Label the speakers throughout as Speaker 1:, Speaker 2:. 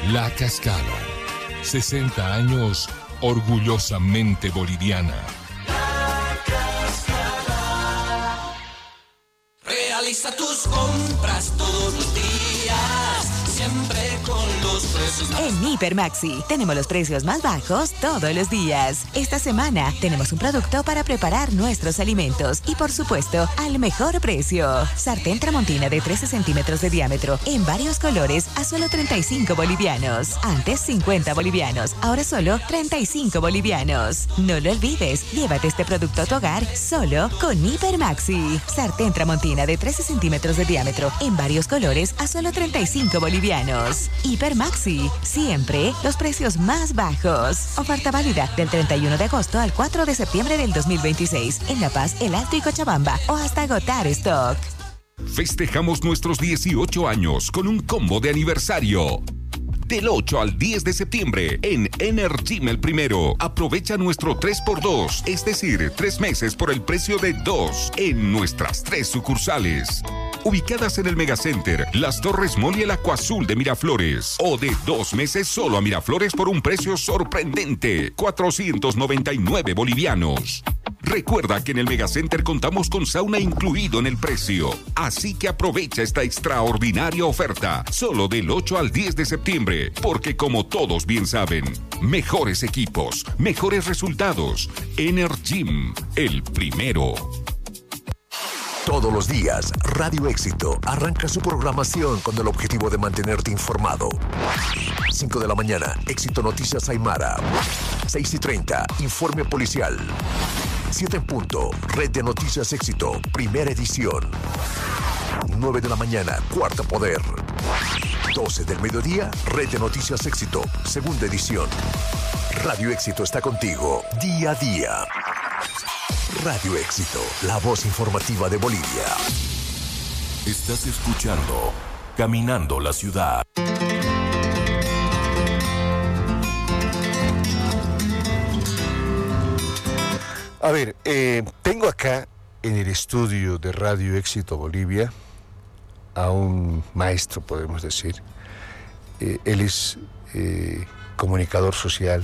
Speaker 1: La Cascada. 60 años orgullosamente boliviana.
Speaker 2: Realiza tus compras todos los días, siempre con los precios más.
Speaker 3: En Hiper Maxi tenemos los precios más bajos todos los días. Esta semana tenemos un producto para preparar nuestros alimentos y, por supuesto, al mejor precio. Sartén Tramontina de 13 centímetros de diámetro en varios colores a solo 35 bolivianos. Antes 50 bolivianos, ahora solo 35 bolivianos. No lo olvides, llévate este producto a tu hogar solo con Hiper Maxi. Sartén Tramontina de 13 centímetros de diámetro en varios colores a solo 35 bolivianos. Hiper Maxi, siempre los precios más bajos. Oferta válida del 31 de agosto al 4 de septiembre del 2026 en La Paz, El Alto y Cochabamba o hasta agotar stock.
Speaker 4: Festejamos nuestros 18 años con un combo de aniversario. Del 8 al 10 de septiembre en Energym El Primero. Aprovecha nuestro 3x2, es decir, 3 meses por el precio de 2 en nuestras 3 sucursales. Ubicadas en el Megacenter, Las Torres Mall y el Acuazul de Miraflores. O de 2 meses solo a Miraflores por un precio sorprendente, 499 bolivianos. Recuerda que en el Megacenter contamos con sauna incluido en el precio. Así que aprovecha esta extraordinaria oferta, solo del 8 al 10 de septiembre, porque como todos bien saben, mejores equipos, mejores resultados. Energym, El Primero.
Speaker 5: Todos los días, Radio Éxito arranca su programación con el objetivo de mantenerte informado. 5 de la mañana, Éxito Noticias Aymara. 6:30, Informe Policial. 7 en punto, Red de Noticias Éxito, primera edición. 9 de la mañana, Cuarto Poder. 12 del mediodía, Red de Noticias Éxito, segunda edición. Radio Éxito está contigo, día a día. Radio Éxito, la voz informativa de Bolivia.
Speaker 6: Estás escuchando Caminando la Ciudad.
Speaker 7: A ver, tengo acá en el estudio de Radio Éxito Bolivia a un maestro, podemos decir. Él es comunicador social,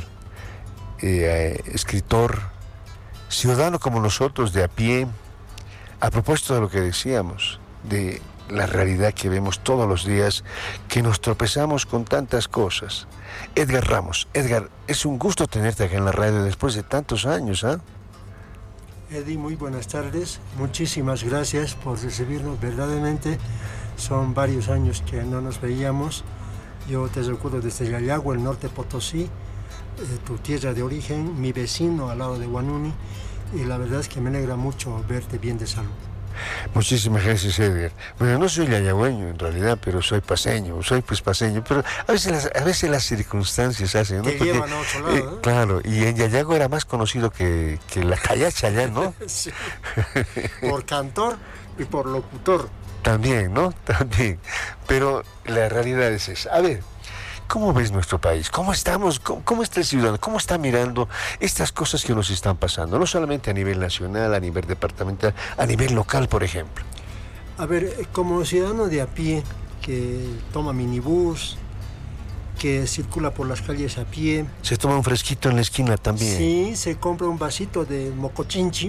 Speaker 7: escritor, ciudadano como nosotros, de a pie. A propósito de lo que decíamos, de la realidad que vemos todos los días, que nos tropezamos con tantas cosas. Edgar Ramos. Edgar, es un gusto tenerte acá en la radio después de tantos años, ¿ah?
Speaker 8: Eddie, muy buenas tardes. Muchísimas gracias por recibirnos. Verdaderamente son varios años que no nos veíamos. Yo te recuerdo desde Yayagua, el norte Potosí, tu tierra de origen, mi vecino al lado de Huanuni, y la verdad es que me alegra mucho verte bien de salud.
Speaker 7: Muchísimas gracias, Edgar. Bueno, no soy yayagüeño en realidad, pero soy paseño, pero a veces las circunstancias hacen, ¿no?
Speaker 8: Te llevan a otro lado, ¿no?
Speaker 7: Claro, y en Yayago era más conocido que la Cayacha allá, ¿no?
Speaker 8: Sí. Por cantor y por locutor.
Speaker 7: También, ¿no? También. Pero la realidad es esa. A ver, ¿cómo ves nuestro país? ¿Cómo estamos? ¿Cómo está el ciudadano? ¿Cómo está mirando estas cosas que nos están pasando? No solamente a nivel nacional, a nivel departamental, a nivel local, por ejemplo.
Speaker 8: A ver, como ciudadano de a pie, que toma minibús, que circula por las calles a pie.
Speaker 7: Se toma un fresquito en la esquina también.
Speaker 8: Sí, se compra un vasito de mocochinchi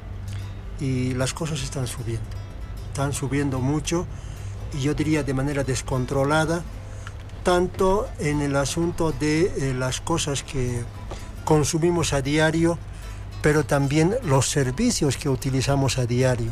Speaker 8: y las cosas están subiendo mucho, y yo diría de manera descontrolada, tanto en el asunto de las cosas que consumimos a diario, pero también los servicios que utilizamos a diario.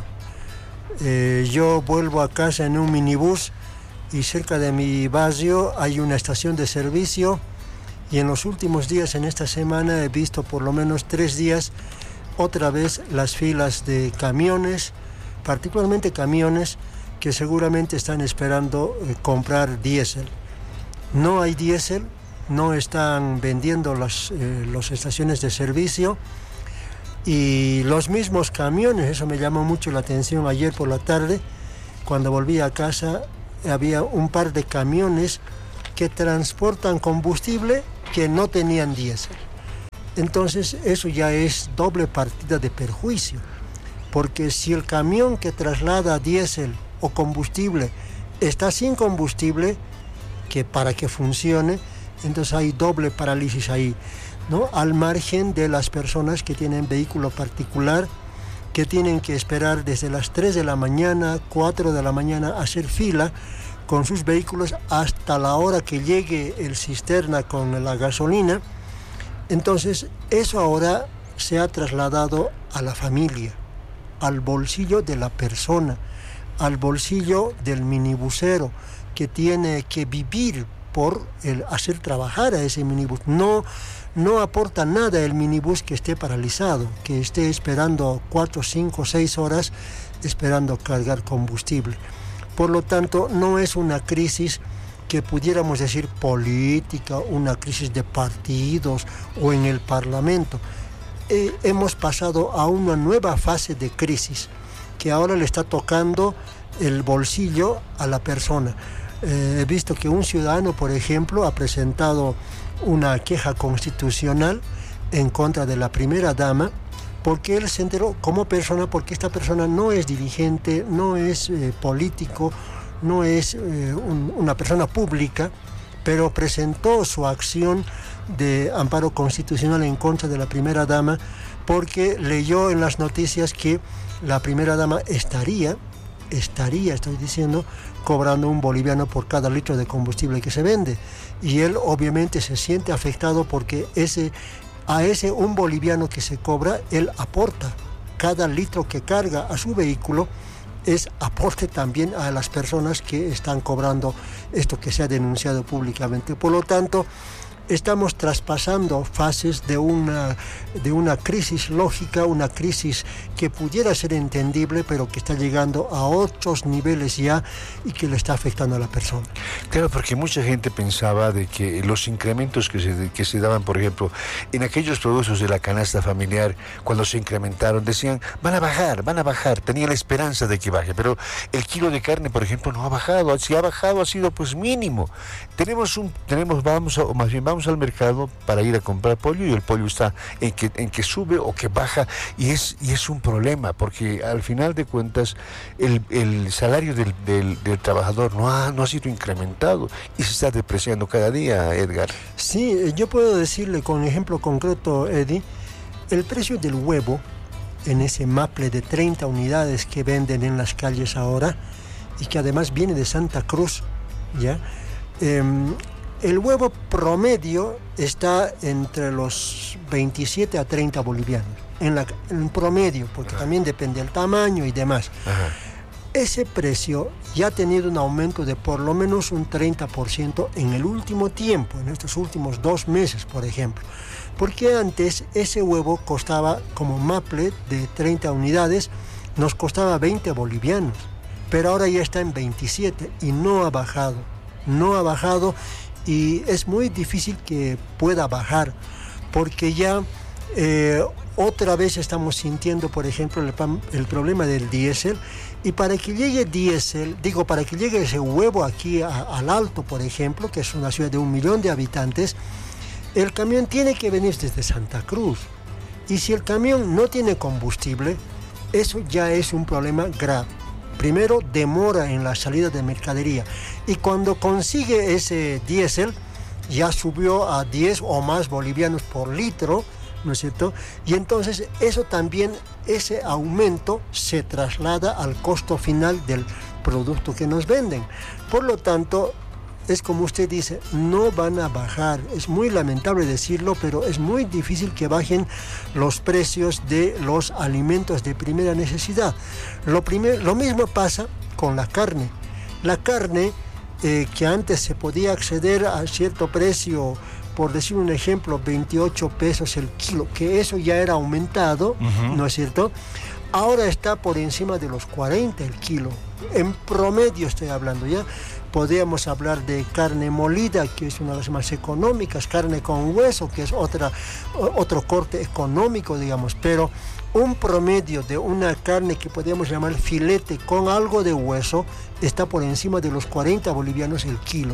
Speaker 8: Yo vuelvo a casa en un minibús y cerca de mi barrio hay una estación de servicio, y en los últimos días, en esta semana, he visto por lo menos 3 días otra vez las filas de camiones, particularmente camiones que seguramente están esperando comprar diésel. No hay diésel, no están vendiendo las estaciones de servicio, y los mismos camiones, eso me llamó mucho la atención ayer por la tarde, cuando volví a casa, había un par de camiones que transportan combustible que no tenían diésel. Entonces eso ya es doble partida de perjuicio, porque si el camión que traslada diésel o combustible está sin combustible, que para que funcione, entonces hay doble parálisis ahí, ¿no? Al margen de las personas que tienen vehículo particular, que tienen que esperar desde las 3 de la mañana, 4 de la mañana, hacer fila con sus vehículos hasta la hora que llegue el cisterna con la gasolina. Entonces, eso ahora se ha trasladado a la familia, al bolsillo de la persona, al bolsillo del minibusero, que tiene que vivir por hacer trabajar a ese minibús. No aporta nada el minibús que esté paralizado, que esté esperando 4, 5, 6 horas esperando cargar combustible. Por lo tanto, no es una crisis que pudiéramos decir política, una crisis de partidos o en el Parlamento. Hemos pasado a una nueva fase de crisis que ahora le está tocando el bolsillo a la persona. He visto que un ciudadano, por ejemplo, ha presentado una queja constitucional en contra de la primera dama, porque él se enteró como persona, porque esta persona no es dirigente, no es político, no es una persona pública, pero presentó su acción de amparo constitucional en contra de la primera dama, porque leyó en las noticias que la primera dama estaría, estoy diciendo, cobrando $1 por cada litro de combustible que se vende. Y él obviamente se siente afectado porque a ese $1 que se cobra, él aporta. Cada litro que carga a su vehículo es aporte también a las personas que están cobrando esto que se ha denunciado públicamente. Por lo tanto, estamos traspasando fases de una crisis lógica, una crisis que pudiera ser entendible, pero que está llegando a otros niveles ya y que le está afectando a la persona.
Speaker 7: Claro, porque mucha gente pensaba de que los incrementos que se daban, por ejemplo, en aquellos productos de la canasta familiar, cuando se incrementaron, decían, van a bajar, tenían la esperanza de que baje, pero el kilo de carne, por ejemplo, no ha bajado, si ha bajado ha sido pues mínimo. Vamos al mercado para ir a comprar pollo y el pollo está en que sube o que baja y es un problema, porque al final de cuentas el salario del trabajador no ha sido incrementado y se está depreciando cada día, Edgar.
Speaker 8: Sí, yo puedo decirle con ejemplo concreto, Eddie, el precio del huevo en ese maple de 30 unidades que venden en las calles ahora y que además viene de Santa Cruz, ¿ya? El huevo promedio está entre los 27 a 30 bolivianos, en promedio, porque también depende del tamaño y demás. Ajá. Ese precio ya ha tenido un aumento de por lo menos un 30% en el último tiempo, en estos últimos 2 meses, por ejemplo. Porque antes ese huevo costaba, como maple de 30 unidades, nos costaba 20 bolivianos, pero ahora ya está en 27 y no ha bajado. Y es muy difícil que pueda bajar, porque ya otra vez estamos sintiendo, por ejemplo, el problema del diésel, y para que llegue para que llegue ese huevo aquí al Alto, por ejemplo, que es una ciudad de 1 millón de habitantes, el camión tiene que venir desde Santa Cruz, y si el camión no tiene combustible, eso ya es un problema grave. Primero, demora en la salida de mercadería, y cuando consigue ese diésel ya subió a 10 o más bolivianos por litro, ¿no es cierto? Y entonces eso también, ese aumento se traslada al costo final del producto que nos venden. Por lo tanto, es como usted dice, no van a bajar. Es muy lamentable decirlo, pero es muy difícil que bajen los precios de los alimentos de primera necesidad. Lo mismo pasa con la carne. La carne, que antes se podía acceder a cierto precio, por decir un ejemplo, 28 pesos el kilo, que eso ya era aumentado, ¿no es cierto? Ahora está por encima de los 40 el kilo. En promedio estoy hablando, ¿ya? Podríamos hablar de carne molida, que es una de las más económicas, carne con hueso, que es otro corte económico, digamos, pero un promedio de una carne que podríamos llamar filete con algo de hueso está por encima de los 40 bolivianos el kilo.